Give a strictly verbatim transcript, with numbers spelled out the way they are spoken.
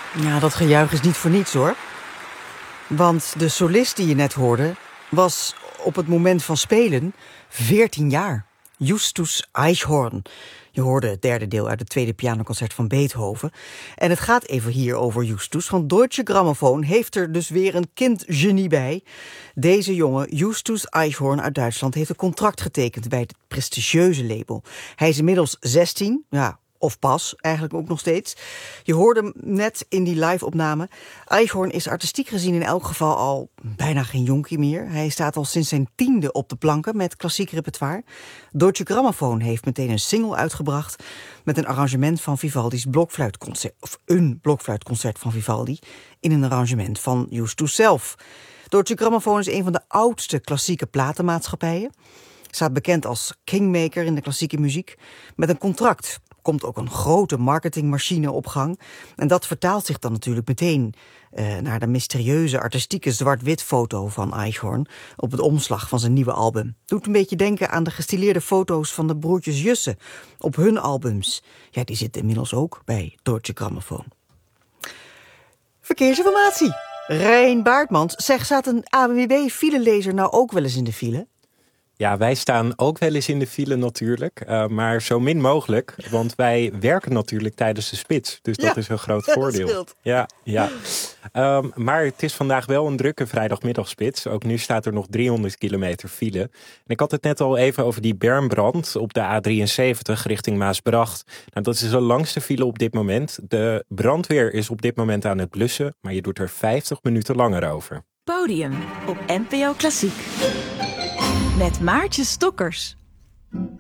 Ja, dat gejuich is niet voor niets, hoor. Want de solist die je net hoorde was op het moment van spelen veertien jaar. Justus Eichhorn. Je hoorde het derde deel uit het tweede pianoconcert van Beethoven. En het gaat even hier over Justus, want Deutsche Grammophon heeft er dus weer een kindgenie bij. Deze jongen, Justus Eichhorn uit Duitsland, heeft een contract getekend bij het prestigieuze label. Hij is inmiddels zestien, ja, of pas, eigenlijk ook nog steeds. Je hoorde hem net in die live-opname. Eichhorn is artistiek gezien in elk geval al bijna geen jonkie meer. Hij staat al sinds zijn tiende op de planken met klassiek repertoire. Deutsche Grammophon heeft meteen een single uitgebracht met een arrangement van Vivaldi's blokfluitconcert, of een blokfluitconcert van Vivaldi, in een arrangement van Justus zelf. Deutsche Grammophon is een van de oudste klassieke platenmaatschappijen. Staat bekend als kingmaker in de klassieke muziek. Met een contract komt ook een grote marketingmachine op gang. En dat vertaalt zich dan natuurlijk meteen uh, naar de mysterieuze artistieke zwart-wit foto van Eichhorn op het omslag van zijn nieuwe album. Doet een beetje denken aan de gestileerde foto's van de broertjes Jussen op hun albums. Ja, die zitten inmiddels ook bij Deutsche Grammophon. Verkeersinformatie. Rein Baartmans. Zeg, staat een A W B-filelezer nou ook wel eens in de file? Ja, wij staan ook wel eens in de file natuurlijk, uh, maar zo min mogelijk, want wij werken natuurlijk tijdens de spits. Dus dat ja, is een groot voordeel. Dat ja, ja. Um, maar het is vandaag wel een drukke vrijdagmiddagspits. Ook nu staat er nog driehonderd kilometer file. En ik had het net al even over die bermbrand op de A drieënzeventig richting Maasbracht. Nou, dat is de langste file op dit moment. De brandweer is op dit moment aan het blussen, maar je doet er vijftig minuten langer over. Podium op N P O Klassiek. Met Maartje Stokkers.